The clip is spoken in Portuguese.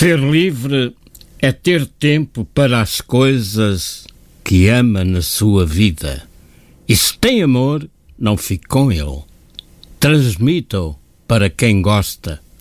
Ser livre é ter tempo para as coisas que ama na sua vida. E se tem amor, não fique com ele. Transmita-o para quem gosta.